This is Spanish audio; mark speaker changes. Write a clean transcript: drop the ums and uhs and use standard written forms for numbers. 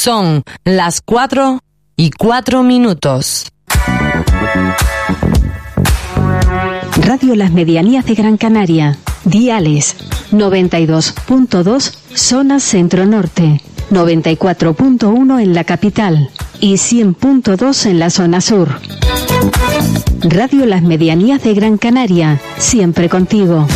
Speaker 1: Son las 4:04.
Speaker 2: Radio Las Medianías de Gran Canaria. Diales 92.2 zona centro-norte, 94.1 en la capital y 100.2 en la zona sur. Radio Las Medianías de Gran Canaria, siempre contigo.